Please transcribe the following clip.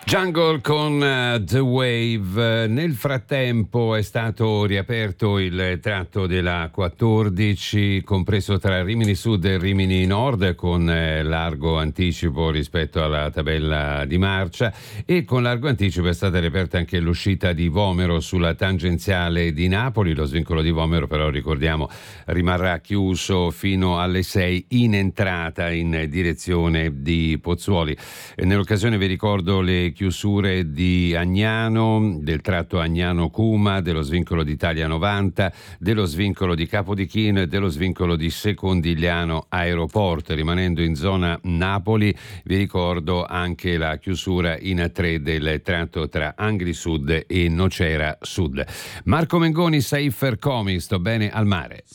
Jungle con The Wave. Nel frattempo è stato riaperto il tratto della 14, compreso tra Rimini Sud e Rimini Nord, con largo anticipo rispetto alla tabella di marcia, e con largo anticipo è stata riaperta anche l'uscita di Vomero sulla tangenziale di Napoli. Lo svincolo di Vomero, però, ricordiamo, rimarrà chiuso fino alle 6 in entrata in direzione di Pozzuoli. Nell'occasione vi ricordo le chiusure di Agnano, del tratto Agnano-Cuma, dello svincolo d'Italia 90, dello svincolo di Capodichino e dello svincolo di Secondigliano Aeroport. Rimanendo in zona Napoli, vi ricordo anche la chiusura in A3 del tratto tra Angri Sud e Nocera Sud. Marco Mengoni, Safer Comi, sto bene al mare.